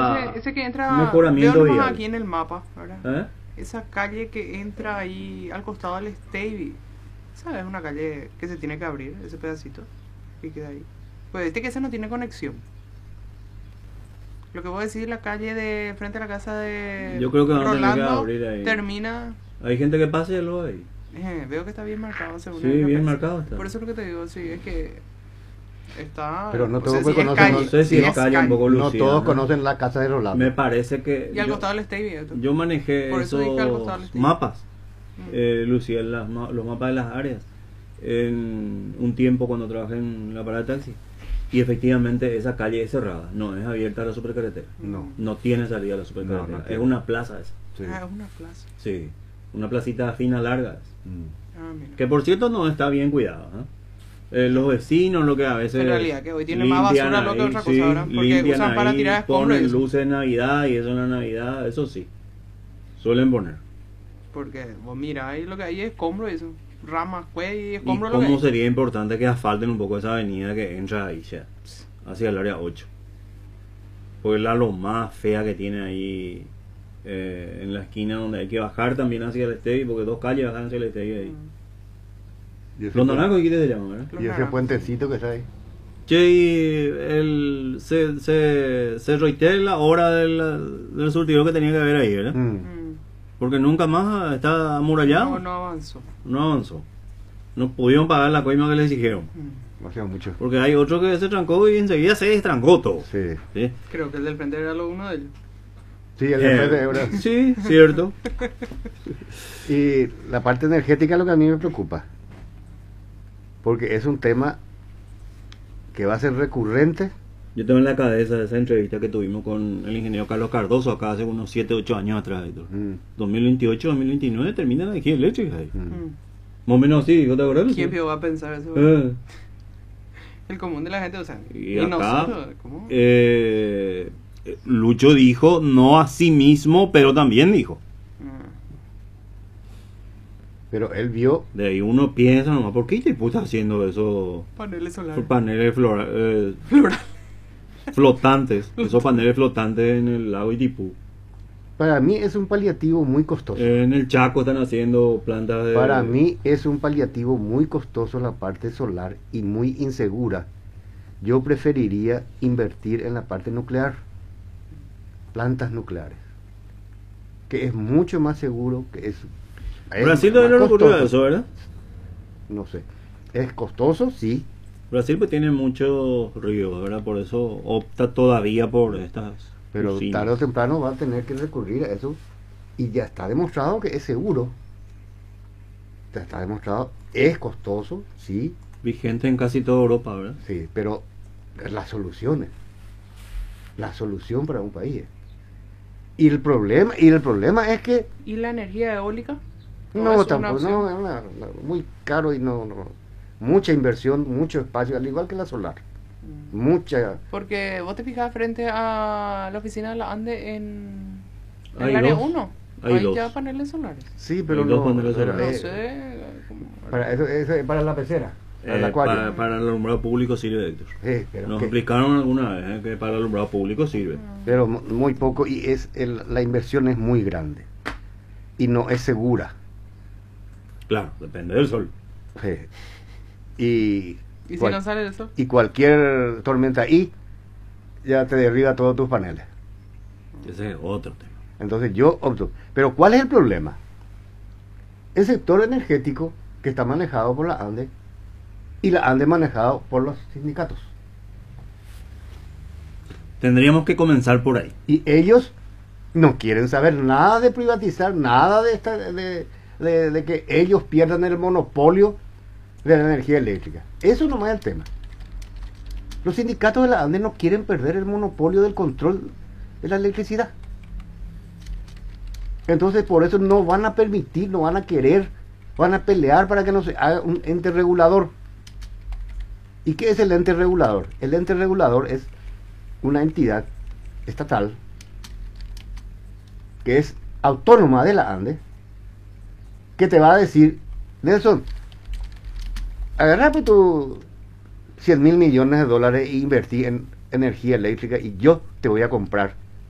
ese que entra, mejoramiento veo nomás vial. aquí en el mapa, ¿verdad? ¿Eh? Esa calle que entra ahí al costado del Stevie, esa es una calle que se tiene que abrir, ese pedacito que queda ahí. Pues este que ese no tiene conexión. Lo que voy a decir, la calle de frente a la casa de Yo creo que van a tener que Rolando abrir ahí. termina. Hay gente que pase luego ahí. Veo que está bien marcado según Sí, el bien GPS. marcado está. Por eso es lo que te digo, sí, es que está. Pero no o todos sea, sí es conocen, calle, no sé si sí es calle un poco No lucida, todos ¿no? conocen la casa de Rolando. Me parece que Y al yo, costado del Stevie. yo manejé Por eso dije al costado del esos Stevie. mapas, Mm. lucía los mapas de las áreas en un tiempo cuando trabajé en la parada de taxi. Y efectivamente esa calle es cerrada, no es abierta a la supercarretera. No. No tiene salida a la supercarretera. No Es tiene. una plaza esa. Sí. Ah, es una plaza. Sí, una placita fina larga. Mm. Ah, mira. Que por cierto no está bien cuidado. Los vecinos lo que a veces En realidad, que hoy tiene más limpian basura lo que ahí, otra sí, cosa, ¿verdad? Porque limpian usan para ahí, tirar escombros y ponen eso. luces de Navidad y eso en la Navidad, eso sí. Suelen poner. Porque vos mira, ahí lo que hay es escombro y eso. Ramas, cuello y Y escombro lo que cómo hay. sería importante que asfalten un poco esa avenida que entra ahí ya, hacia el área 8. Porque es la lo más fea que tiene ahí en la esquina donde hay que bajar también hacia el Estevy, porque dos calles bajan hacia el Estevy ahí. Y ese Los puen- naranjos, ¿qué te llaman, verdad? Los Y ese naranjos. puentecito que está ahí. Che, y se reitera la hora del surtidor que tenía que haber ahí, ¿verdad? Mm. Mm. Porque nunca más está amurallado. No, no avanzó. No avanzó. No pudieron pagar la coima que le exigieron. Mm. No hacía mucho. Porque hay otro que se trancó y enseguida se destrancó todo. Sí. ¿Sí? Creo que el del frente era lo uno de ellos. Sí, el jefe de Ebra. Sí, cierto. Y la parte energética es lo que a mí me preocupa. Porque es un tema que va a ser recurrente. Yo tengo en la cabeza esa entrevista que tuvimos con el ingeniero Carlos Cardoso acá hace unos 7, 8 años atrás. Héctor. Mm. 2028, 2029 termina la energía eléctrica ahí. Mm. Mm. Más o menos así, ¿te acuerdas? ¿Quién va a pensar eso? Eh, El común de la gente, o sea, y y acá, nosotros, ¿cómo? Lucho dijo no a sí mismo, pero también dijo. Ah. Pero él vio. De ahí uno piensa nomás, ¿por qué tipo está haciendo eso? Paneles solares. Paneles Floral. flotantes, esos paneles flotantes en el lago Itipú. Para mí es un paliativo muy costoso. En el Chaco están haciendo plantas de... Para mí es un paliativo muy costoso la parte solar y muy insegura. Yo preferiría invertir en la parte nuclear, plantas nucleares, que es mucho más seguro, que es Brasil más también le ocurrió costoso. eso, ¿verdad? No sé, es costoso, sí, Brasil pues tiene muchos ríos, ¿verdad? Por eso opta todavía por estas pero usinas. tarde o temprano va a tener que recurrir a eso y ya está demostrado que es seguro. Ya está demostrado, es costoso, sí, Vigente en casi toda Europa, ¿verdad? sí, pero las soluciones, la solución para un país. Y el problema es que ¿Y la energía eólica? no, es una tampoco, opción? no, muy caro y no, mucha inversión, mucho espacio, al igual que la solar, Mm. mucha. Porque vos te fijas frente a la oficina de la ANDE en Hay el área dos. 1. Hay Hay dos. ya paneles solares. Sí, pero Hay dos no, paneles pero, solares. No sé. ¿Cómo? para eso es para la pecera, para el acuario. Para el alumbrado público sirve, Héctor. Pero, Nos que- explicaron alguna vez que para el alumbrado público sirve. pero muy poco y la inversión es muy grande y no es segura. Claro, depende del sol. Y ¿Y si cual- no sale el sol? y cualquier tormenta ahí ya te derriba todos tus paneles. Ese es otro tema. Entonces yo opto. Pero ¿cuál es el problema? El sector energético que está manejado por la ANDE y la ANDE manejado por los sindicatos. Tendríamos que comenzar por ahí. Y ellos no quieren saber nada de privatizar, nada de que ellos pierdan el monopolio de la energía eléctrica. Eso no es el tema. Los sindicatos de la ANDE no quieren perder el monopolio del control de la electricidad. Entonces por eso no van a permitir, no van a querer, van a pelear para que no se haga un ente regulador. ¿Y qué es el ente regulador? El ente regulador es una entidad estatal que es autónoma de la ANDE, que te va a decir, Nelson, agarra pues tu 100.000 millones de dólares e invertí en energía eléctrica y yo te voy a comprar